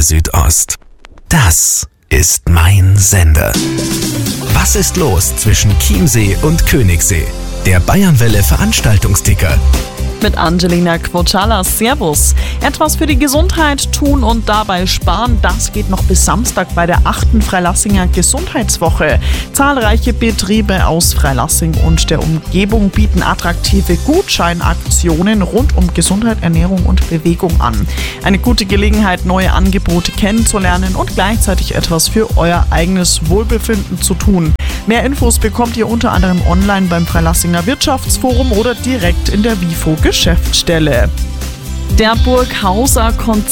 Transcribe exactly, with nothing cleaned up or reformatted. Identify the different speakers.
Speaker 1: Bayernwelle Südost. Das ist mein Sender. Was ist los zwischen Chiemsee und Königssee? Der Bayernwelle Veranstaltungsticker.
Speaker 2: Mit Angelina Quochala. Servus. Etwas für die Gesundheit tun und dabei sparen, das geht noch bis Samstag bei der achten Freilassinger Gesundheitswoche. Zahlreiche Betriebe aus Freilassing und der Umgebung bieten attraktive Gutscheinaktionen rund um Gesundheit, Ernährung und Bewegung an. Eine gute Gelegenheit, neue Angebote kennenzulernen und gleichzeitig etwas für euer eigenes Wohlbefinden zu tun. Mehr Infos bekommt ihr unter anderem online beim Freilassinger Wirtschaftsforum oder direkt in der WIFO Geschäftsstelle. Der Burghauser Konzert